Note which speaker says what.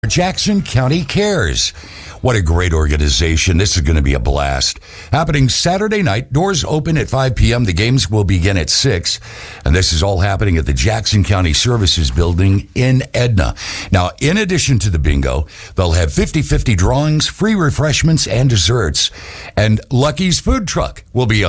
Speaker 1: Jackson County Cares. What a great organization. This is going to be a blast. Happening Saturday night. Doors open at 5 p.m. The games will begin at 6. And this is all happening at the Jackson County Services Building in Edna. Now, in addition to the bingo, they'll have 50-50 drawings, free refreshments, and desserts. And Lucky's Food Truck will be on